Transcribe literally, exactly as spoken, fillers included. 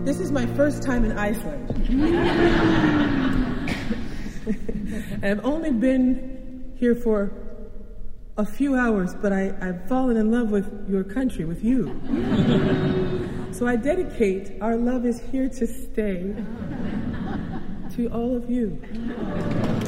This is my first time in Iceland. And I've only been here for a few hours, but I, I've fallen in love with your country, with you. So I dedicate Our Love Is Here to Stay to all of you.